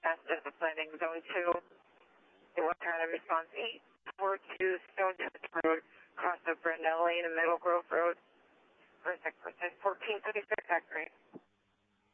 That's disciplining. Zone 2, West Highland response 842 Stone Touch Road, cross of Brenda Lane and Middle Grove Road. 1436, X-ray.